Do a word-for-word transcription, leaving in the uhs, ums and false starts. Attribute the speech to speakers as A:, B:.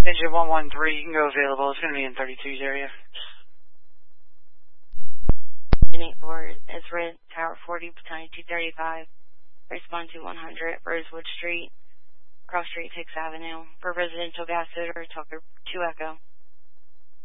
A: Engine one one three, you can go available. It's going to be in thirty-two's area.
B: eight four is Red Tower forty, Battalion two thirty-five. Respond to one hundred, Rosewood Street, Cross Street, Hicks Avenue. For residential gas odor, Tucker two Echo.